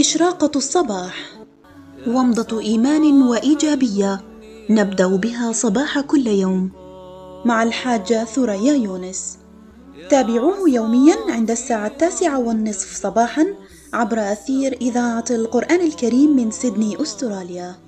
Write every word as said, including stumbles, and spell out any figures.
إشراقة الصباح، ومضة إيمان وإيجابية نبدأ بها صباح كل يوم مع الحاجة ثريا يونس. تابعوه يوميا عند الساعة التاسعة والنصف صباحا عبر أثير إذاعة القرآن الكريم من سيدني أستراليا.